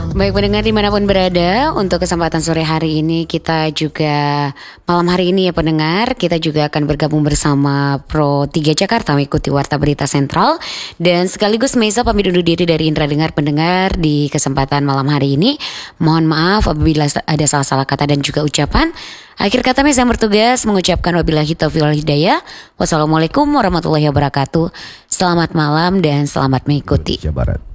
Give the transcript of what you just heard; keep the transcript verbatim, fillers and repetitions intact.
Baik pendengar dimanapun berada, untuk kesempatan sore hari ini kita juga malam hari ini ya pendengar, kita juga akan bergabung bersama Pro tiga Jakarta mengikuti Warta Berita Sentral. Dan sekaligus Mesa pamit undur diri dari Indra Dengar pendengar di kesempatan malam hari ini. Mohon maaf apabila ada salah-salah kata dan juga ucapan. Akhir kata Mesa yang bertugas mengucapkan wabillahi taufiq wal hidayah. Wassalamualaikum warahmatullahi wabarakatuh. Selamat malam dan selamat mengikuti. Jawa Barat.